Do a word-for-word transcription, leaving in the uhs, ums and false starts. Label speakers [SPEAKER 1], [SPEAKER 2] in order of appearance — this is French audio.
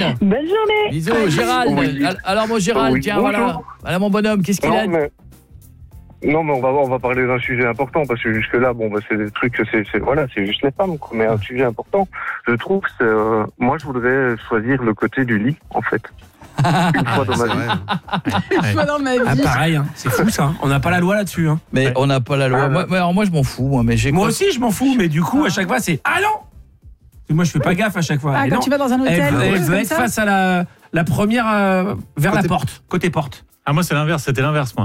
[SPEAKER 1] Bonne journée.
[SPEAKER 2] Bisous, Gérald.
[SPEAKER 3] Oui.
[SPEAKER 2] Alors mon Gérald,
[SPEAKER 3] Oui,
[SPEAKER 2] tiens,
[SPEAKER 3] bonjour.
[SPEAKER 2] voilà. Voilà mon bonhomme, qu'est-ce qu'il
[SPEAKER 3] Non,
[SPEAKER 2] a?
[SPEAKER 3] mais... Non, mais on va, on va parler d'un sujet important, parce que jusque-là, bon, bah, c'est des trucs, c'est, c'est, voilà, c'est juste les femmes, quoi. Mais un sujet important, je trouve, c'est, euh, moi, je voudrais choisir le côté du lit, en fait. Une fois dans ma vie.
[SPEAKER 4] Une fois dans ma vie.
[SPEAKER 5] Ah, pareil, hein. C'est fou ça. On n'a pas la loi là-dessus. Hein.
[SPEAKER 2] Mais on n'a pas la loi.
[SPEAKER 3] Ah,
[SPEAKER 2] moi, moi, alors moi je m'en fous, moi, mais j'ai
[SPEAKER 5] Moi
[SPEAKER 2] quoi-
[SPEAKER 5] aussi, je m'en fous, mais du coup, à chaque fois, c'est ah non. Parce que moi, je fais pas gaffe à chaque fois.
[SPEAKER 4] Ah,
[SPEAKER 5] Et
[SPEAKER 4] quand
[SPEAKER 5] non,
[SPEAKER 4] tu vas dans un
[SPEAKER 5] elle,
[SPEAKER 4] hôtel,
[SPEAKER 5] veut- elle
[SPEAKER 4] quelque chose
[SPEAKER 5] veut
[SPEAKER 4] comme
[SPEAKER 5] être
[SPEAKER 4] ça
[SPEAKER 5] face à la, la première euh, vers
[SPEAKER 6] Côté-
[SPEAKER 5] la porte, côté porte.
[SPEAKER 6] Ah, moi, c'est l'inverse. C'était l'inverse, moi.